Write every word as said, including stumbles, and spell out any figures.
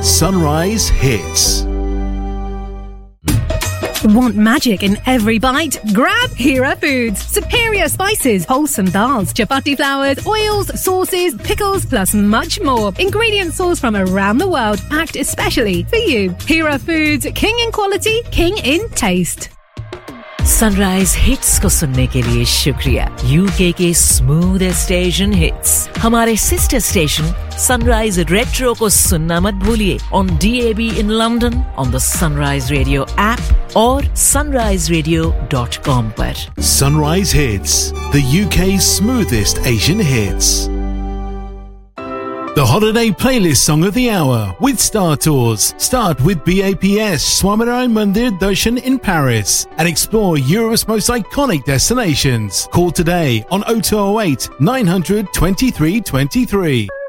Sunrise Hits. Want magic in every bite? Grab Hira Foods. Superior spices, wholesome dals, chapati flours, oils, sauces, pickles, plus much more. Ingredient sourced from around the world, packed especially for you. Hira Foods, king in quality, king in taste. Sunrise hits को सुनने के लिए शुक्रिया. UK के smooth station hits. हमारे sister station sunrise retro को सुनना मत भूलिए on D A B in London, on the Sunrise Radio app और sunrise radio dot com पर. Sunrise Hits, the U K's smoothest Asian hits. The holiday playlist song of the hour with Star Tours. Start with B A P S Swaminarayan Mandir Darshan in Paris and explore Europe's most iconic destinations. Call today on oh two oh eight nine hundred twenty-three twenty-three.